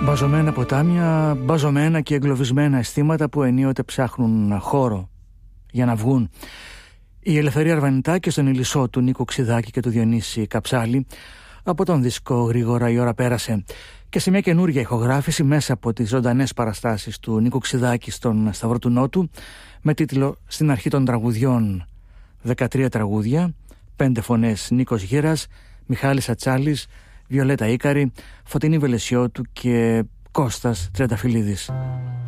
Μπαζωμένα ποτάμια, μπαζωμένα και εγκλωβισμένα αισθήματα που ενίοτε ψάχνουν χώρο για να βγουν. Η Ελευθερία Αρβανιτάκη στον Ηλισσό του Νίκου Ξηδάκη και του Διονύση Καψάλη. Από τον δίσκο «Γρήγορα η ώρα πέρασε» και σε μια καινούργια ηχογράφηση μέσα από τις ζωντανές παραστάσεις του Νίκου Ξηδάκη στον Σταυρό του Νότου, με τίτλο «Στην αρχή των τραγουδιών» 13 τραγούδια, 5 φωνές: Νίκος Γύρας, Μιχάλης Ατσάλης, Βιολέτα Ίκαρη, Φωτεινή Βελεσιώτου και Κώστας Τριανταφυλλίδης.